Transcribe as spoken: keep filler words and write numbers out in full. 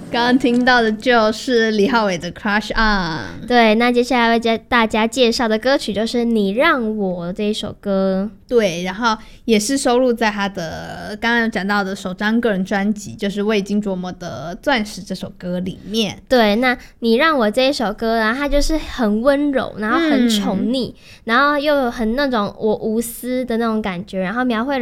刚刚听到的就是李浩伟的 Crush On。 对，那接下来为大家介绍的歌曲就是你让我这一首歌。 对，然后也是收录在他的刚刚有讲到的首张个人专辑，就是未经琢磨的钻石这首歌里面。 对，那你让我这一首歌，然后它就是很温柔，然后很宠溺、嗯、然后又有很那种我无私的那种感觉，然后描绘